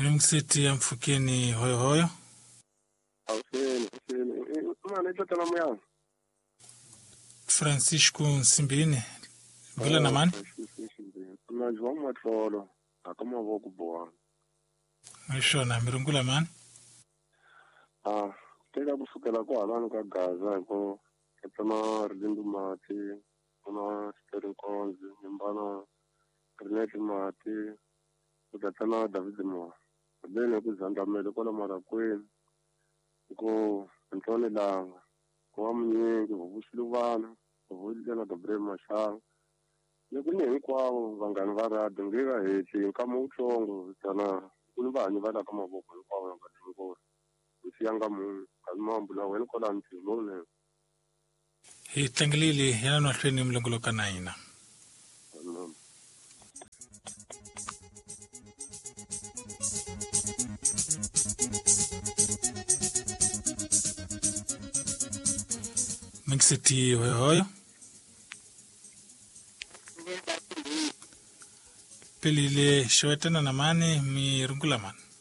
Msiti ya Mfukeni hoyo hoyo. Francisco Nsimbini. Gula na mani? Unajua mwatlolo. Akama voku boa. Mwishona, mirungula mani? Teka kusukela kwa alanu ka Gaza. Katana ridindu mati. Kuna steering konzi. Nimbana Rineti mati. Katana David Moa. Bene kuzanda mele kola mara kweni. Ko Antoni Langa. Kwa mnyingi. Vushiluvana. Vushiluvana Gabriel Mashang. Nikuningi kwavo vangani varadi ngiga heti nkama utlongo tana kunivanyi vala kama voko hinkwawo yanga tingori usiyanga munhu kamambula weni kola ntimone Hi tlangilili yana nwahlweni mlongoloka na hina. Msiti hoyo hoyo. Pelile shwetana na mani mirungula mani.